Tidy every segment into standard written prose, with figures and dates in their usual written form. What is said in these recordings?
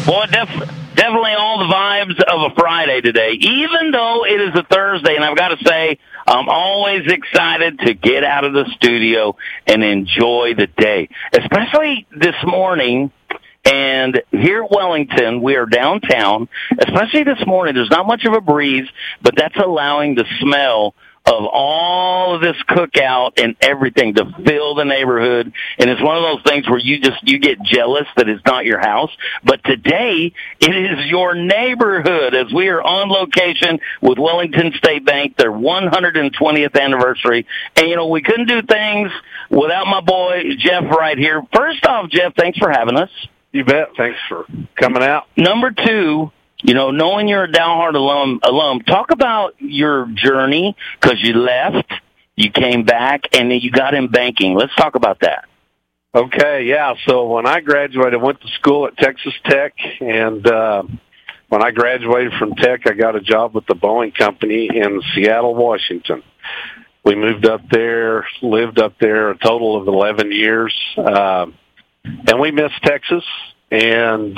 Well, definitely all the vibes of a Friday today, even though it is a Thursday. And I've got to say, I'm always excited to get out of the studio and enjoy the day, especially this morning. And here at Wellington, we are downtown, especially this morning. There's not much of a breeze, but that's allowing the smell of all of this cookout and everything to fill the neighborhood. And it's one of those things where you get jealous that it's not your house. But today, it is your neighborhood as we are on location with Wellington State Bank, their 120th anniversary. And, we couldn't do things without my boy, Jeff, right here. First off, Jeff, thanks for having us. You bet. Thanks for coming out. Number two, knowing you're a Dalhart alum, talk about your journey, because you left, you came back, and then you got in banking. Let's talk about that. Okay, yeah. So when I graduated, I went to school at Texas Tech, and when I graduated from Tech, I got a job with the Boeing Company in Seattle, Washington. We moved up there, lived up there a total of 11 years, and we missed Texas, and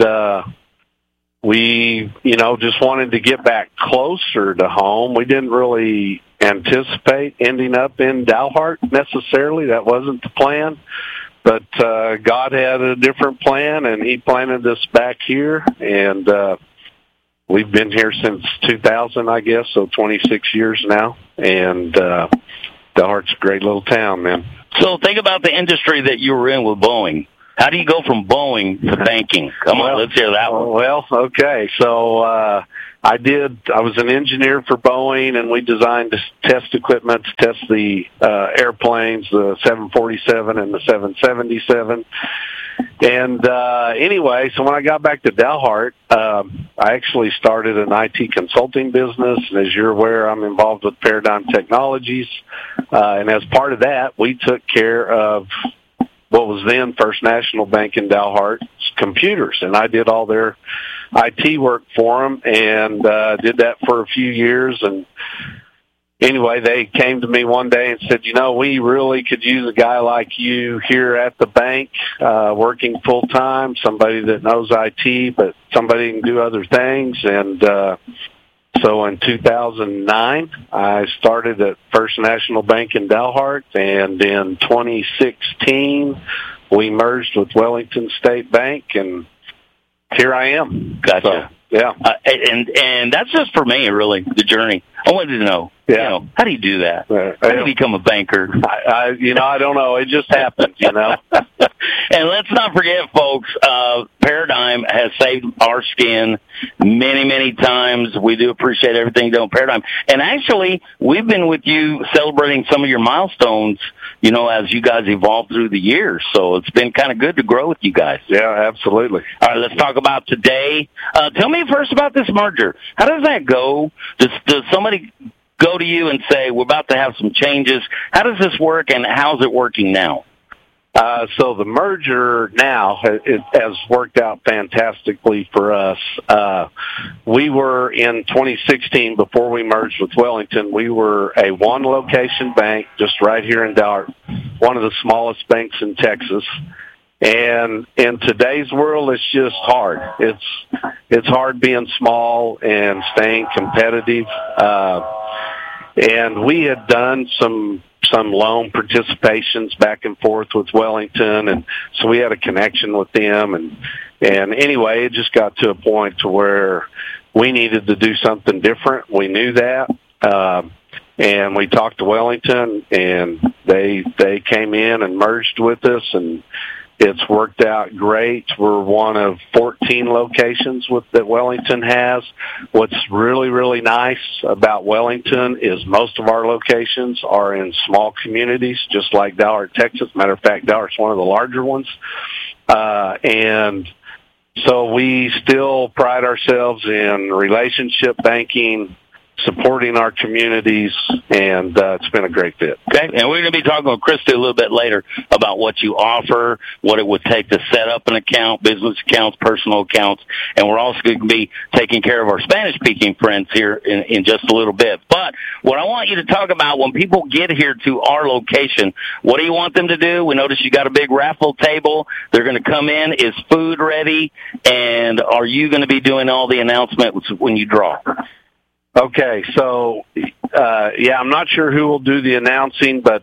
we, just wanted to get back closer to home. We didn't really anticipate ending up in Dalhart necessarily. That wasn't the plan. But God had a different plan, and He planted us back here. And we've been here since 2000, I guess, so 26 years now. And Dalhart's a great little town, man. So think about the industry that you were in with Boeing. How do you go from Boeing to banking? Come on, let's hear that one. Well, okay. So I was an engineer for Boeing, and we designed test equipment to test the airplanes, the 747 and the 777. And anyway, so when I got back to Dalhart, I actually started an IT consulting business. And as you're aware, I'm involved with Paradigm Technologies. And as part of that, we took care of what was then First National Bank in Dalhart's computers, and I did all their IT work for them, and did that for a few years. And anyway, they came to me one day and said, we really could use a guy like you here at the bank, working full time, somebody that knows IT, but somebody who can do other things. And so in 2009, I started at First National Bank in Dalhart, and in 2016, we merged with Wellington State Bank, and here I am. Gotcha. So, yeah. And that's just for me, really, the journey. I wanted to know, how do you do that? How do you become a banker? I don't know. It just happens, And let's not forget, folks, Paradigm has saved our skin many, many times. We do appreciate everything done with Paradigm. And actually, we've been with you celebrating some of your milestones, as you guys evolve through the years. So it's been kind of good to grow with you guys. Yeah, absolutely. All right, let's talk about today. Tell me first about this merger. How does that go? Does somebody go to you and say, we're about to have some changes? How does this work, and how's it working now? So the merger now has worked out fantastically for us. We were in 2016, before we merged with Wellington, we were a one-location bank just right here in Dalhart, one of the smallest banks in Texas. And in today's world, it's just hard. It's hard being small and staying competitive. And we had done some loan participations back and forth with Wellington, and so we had a connection with them. And anyway, it just got to a point to where we needed to do something different. We knew that. And we talked to Wellington, and they came in and merged with us, and it's worked out great. We're one of 14 locations that Wellington has. What's really, really nice about Wellington is most of our locations are in small communities, just like Dalhart, Texas. Matter of fact, Dalhart's one of the larger ones. And so we still pride ourselves in relationship banking, supporting our communities, and it's been a great fit. Okay, and we're going to be talking with Christy a little bit later about what you offer, what it would take to set up an account, business accounts, personal accounts, and we're also going to be taking care of our Spanish-speaking friends here in just a little bit. But what I want you to talk about, when people get here to our location, what do you want them to do? We notice you got a big raffle table. They're going to come in. Is food ready? And are you going to be doing all the announcements when you draw? Okay, so, I'm not sure who will do the announcing, but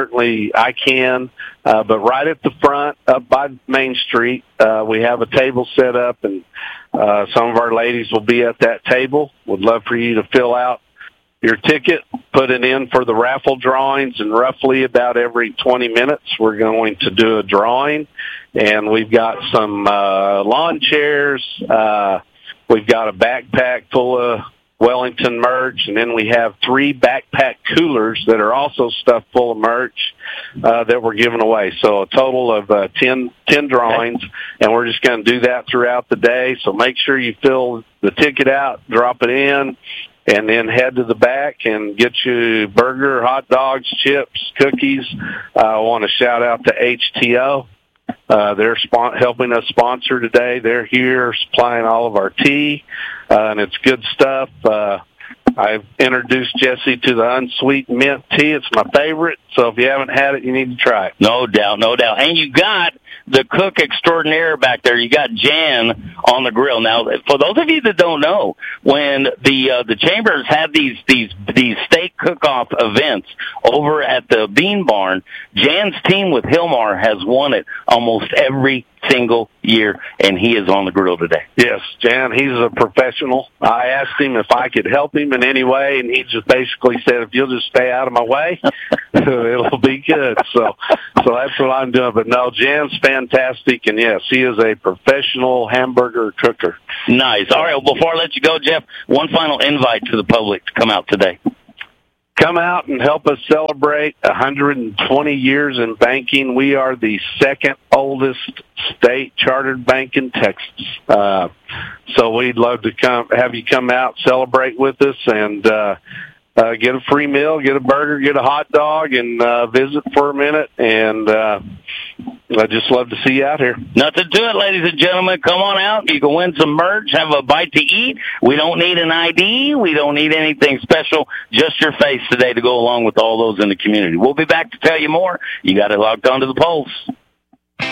I can. But right at the front, up by Main Street, we have a table set up, and some of our ladies will be at that table. Would love for you to fill out your ticket, put it in for the raffle drawings, and roughly about every 20 minutes, we're going to do a drawing. And we've got some lawn chairs. We've got a backpack full of Wellington merch, and then we have 3 backpack coolers that are also stuffed full of merch that we're giving away. So a total of 10 drawings, and we're just going to do that throughout the day. So make sure you fill the ticket out, drop it in, and then head to the back and get you burger, hot dogs, chips, cookies. I want to shout out to HTO. They're helping us sponsor today. They're here supplying all of our tea, and it's good stuff. I've introduced Jesse to the unsweet mint tea. It's my favorite, so if you haven't had it, you need to try it. No doubt, no doubt. And you got the cook extraordinaire back there. You got Jan on the grill. Now, for those of you that don't know, when the Chambers had these steak cook-off events over at the Bean Barn, Jan's team with Hilmar has won it almost every single year, and he is on the grill today. Yes, Jan, he's a professional. I asked him if I could help him in any way, and he just basically said, if you'll just stay out of my way, it'll be good. So that's what I'm doing. But no, Jan's fantastic, and yes, he is a professional hamburger cooker. Nice. All right, well, before I let you go, Jeff, one final invite to the public to come out today. Come out and help us celebrate 120 years in banking. We are the second oldest state chartered bank in Texas. So we'd love to have you come out, celebrate with us, and get a free meal, get a burger, get a hot dog, and visit for a minute. And I'd just love to see you out here. Nothing to it, ladies and gentlemen. Come on out. You can win some merch, have a bite to eat. We don't need an ID. We don't need anything special. Just your face today to go along with all those in the community. We'll be back to tell you more. You got it locked onto the Pulse.